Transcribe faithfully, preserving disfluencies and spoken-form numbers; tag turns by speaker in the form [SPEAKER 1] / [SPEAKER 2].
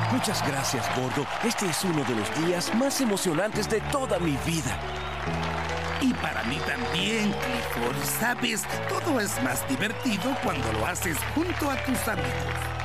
[SPEAKER 1] Muchas gracias, Gordo. Este es uno de los días más emocionantes de toda mi vida.
[SPEAKER 2] Y para mí también, Clifford. Sabes, todo es más divertido cuando lo haces junto a tus amigos.